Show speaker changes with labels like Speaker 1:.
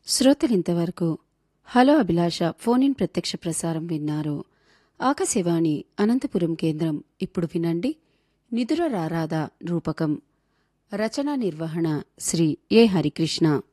Speaker 1: శ్రోతలింతవరకు hello Abhilasha phone in ప్రత్యక్ష ప్రసారం విన్నారు. ఆకాశవాణి అనంతపురం కేంద్రం. ఇప్పుడు వినండి నిదుర రారాద రూపకం. రచనా నిర్వహణ శ్రీ ఏ హరికృష్ణ.